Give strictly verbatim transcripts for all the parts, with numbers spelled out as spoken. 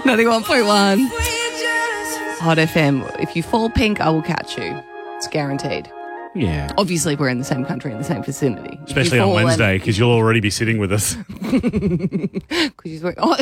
ninety-one point one. Hot F M. If you fall pink, I will catch you. It's guaranteed. Yeah. Obviously, we're in the same country, in the same vicinity. Especially on Wednesday, because you'll already be sitting with us. Because he's wearing... Oh.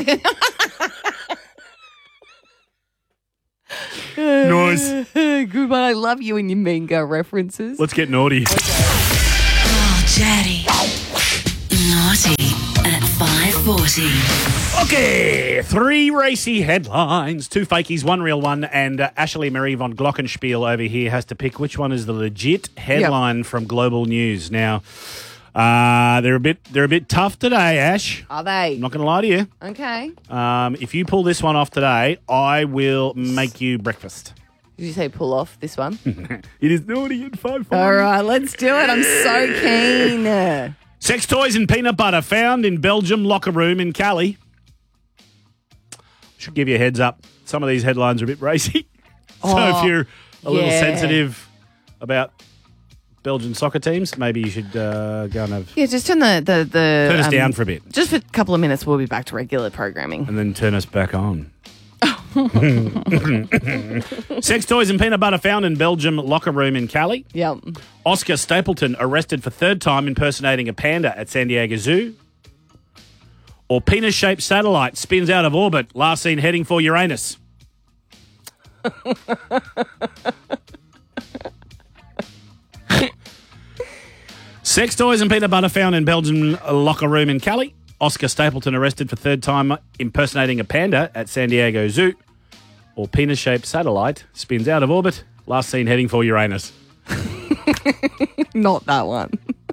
Noise. Good one. I love you and your Mean Girl references. Let's get naughty. Oh, Daddy. Naughty at five forty. Okay, three racy headlines, two fakies, one real one, and uh, Ashley Marie von Glockenspiel over here has to pick which one is the legit headline yep. from Global News. Now, uh, they're a bit they're a bit tough today, Ash. Are they? I'm not going to lie to you. Okay. Um, if you pull this one off today, I will make you breakfast. Did you say pull off this one? It is naughty at five forty. All right, let's do it. I'm so keen. Sex toys and peanut butter found in Belgium locker room in Cali. Should give you a heads up. Some of these headlines are a bit racy. So oh, if you're a yeah. little sensitive about Belgian soccer teams, maybe you should uh, go and have... Yeah, just turn the... the, the turn us um, down for a bit. Just for a couple of minutes, we'll be back to regular programming. And then turn us back on. Sex toys and peanut butter found in Belgium locker room in Cali. Yep. Oscar Stapleton arrested for third time impersonating a panda at San Diego Zoo. Or penis-shaped satellite spins out of orbit, last seen heading for Uranus. Sex toys and peanut butter found in Belgian locker room in Cali. Oscar Stapleton arrested for third time impersonating a panda at San Diego Zoo. Or penis-shaped satellite spins out of orbit, last seen heading for Uranus. Not that one.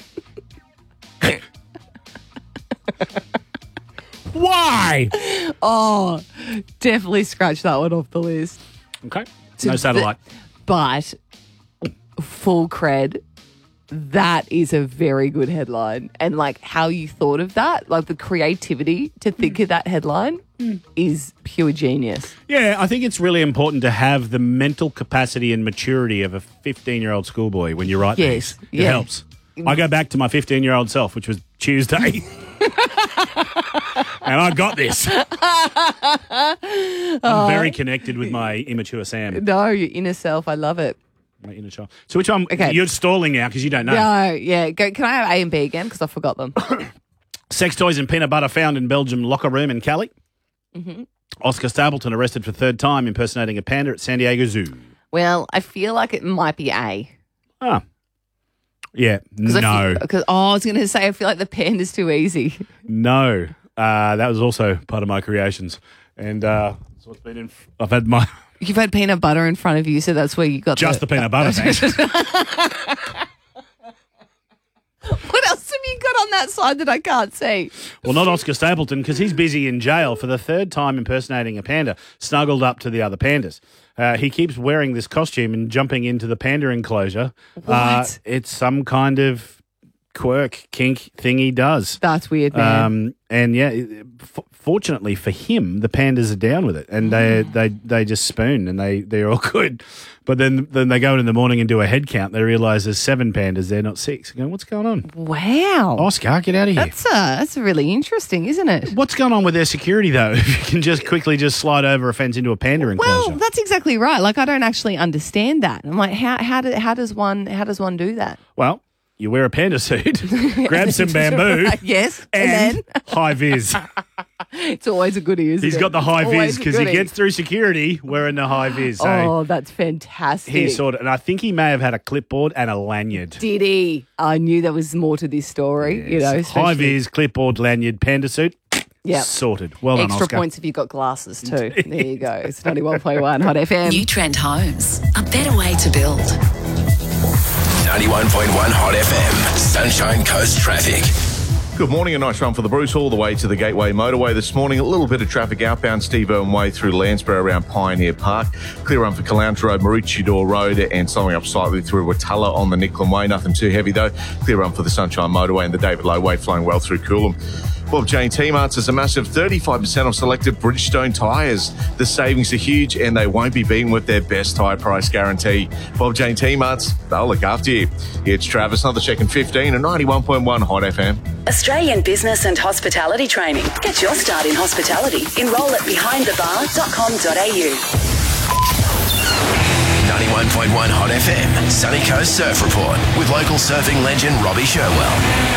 Why? Oh, definitely scratch that one off the list. Okay. No satellite. But full cred, that is a very good headline. And like how you thought of that, like the creativity to think mm. of that headline mm. is pure genius. Yeah, I think it's really important to have the mental capacity and maturity of a fifteen-year-old schoolboy when you write yes. these. It yeah. helps. I go back to my fifteen-year-old self, which was Tuesday. And I got this. I'm oh. very connected with my immature Sam. No, your inner self. I love it. My inner child. So which one? Okay. You're stalling now because you don't know. No, yeah. Go, can I have A and B again? Because I forgot them. Sex toys and peanut butter found in Belgium locker room in Cali. Mm-hmm. Oscar Stapleton arrested for third time impersonating a panda at San Diego Zoo. Well, I feel like it might be A. Ah. Yeah, no. Because oh, I was going to say, I feel like the panda's too easy. No. Uh, that was also part of my creations. And uh, that's what's been in... I've had my... You've had peanut butter in front of you, so that's where you got Just the, the peanut butter, thanks. What else have you got on that side that I can't see? Well, not Oscar Stapleton, because he's busy in jail for the third time impersonating a panda, snuggled up to the other pandas. Uh, he keeps wearing this costume and jumping into the panda enclosure. What? Uh, it's some kind of quirk, kink thing he does. That's weird, man. Um, and yeah, f- fortunately for him, the pandas are down with it, and they they they just spoon, and they they're all good. But then then they go in in the morning and do a head count. They realise there's seven pandas there, not six. Going, what's going on? Wow, Oscar, get out of here. That's uh, that's really interesting, isn't it? What's going on with their security though? If you can just quickly just slide over a fence into a panda enclosure. Well, that's exactly right. Like I don't actually understand that. I'm like, how how do, how does one how does one do that? Well. You wear a panda suit, grab some bamboo, yes, and, and then high vis. It's always a goodie, isn't He's it? got the high Always vis because he gets through security wearing the high vis. So oh, that's fantastic. he sort of, and I think he may have had a clipboard and a lanyard. Did he? I knew there was more to this story. Yes. You know, especially. High vis, clipboard, lanyard, panda suit. Yeah, sorted. Well done, Extra Oscar. points if you've got glasses too. There you go. It's ninety-one point one Hot F M. New Trend Homes, a better way to build. ninety-one point one Hot F M, Sunshine Coast traffic. Good morning, a nice run for the Bruce all the way to the Gateway Motorway this morning. A little bit of traffic outbound Steve Irwin Way through Landsborough around Pioneer Park. Clear run for Caloundra Road, Maroochydore Road, and slowing up slightly through Watala on the Nicklin Way. Nothing too heavy though. Clear run for the Sunshine Motorway and the David Low Way flowing well through Coolum. Bob Jane T-Marts is a massive thirty-five percent off selected Bridgestone tyres. The savings are huge and they won't be beaten with their best tyre price guarantee. Bob Jane T-Marts, they'll look after you. It's Travis, another check in fifteen and ninety-one point one Hot F M. Australian Business and Hospitality Training. Get your start in hospitality. Enrol at behind the bar dot com dot a u. ninety-one point one Hot F M, Sunny Coast Surf Report with local surfing legend Robbie Sherwell.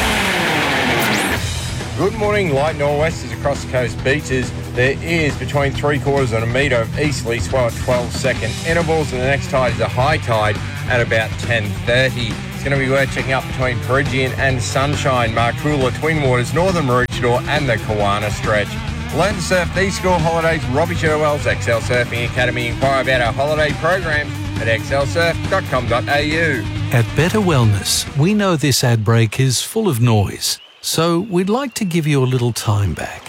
Good morning. Light nor'westers across the coast beaches. There is between three quarters and a metre of easterly swell at twelve second intervals, and the next tide is a high tide at about ten thirty. It's going to be worth checking up between Peregian and Sunshine, Markula, Twin Waters, Northern Maroochydore and the Kawana stretch. Learn to surf these school holidays. Robbie Sherwell's X L Surfing Academy. Inquire about our holiday programs at x l surf dot com dot a u. At Better Wellness, we know this ad break is full of noise, so we'd like to give you a little time back.